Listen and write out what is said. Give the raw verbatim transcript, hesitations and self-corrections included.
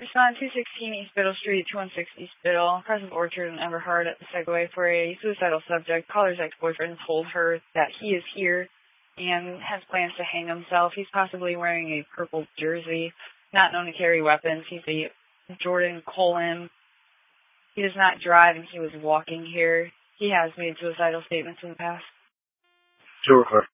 Respond two sixteen East Biddle Street, two one six East Biddle, Crescent Orchard and Everhard at the Segway for a suicidal subject. Caller's ex-boyfriend told her that he is here and has plans to hang himself. He's possibly wearing a purple jersey, not known to carry weapons. He's a Jordan Colin. He does not drive and he was walking here. He has made suicidal statements in the past. Sure.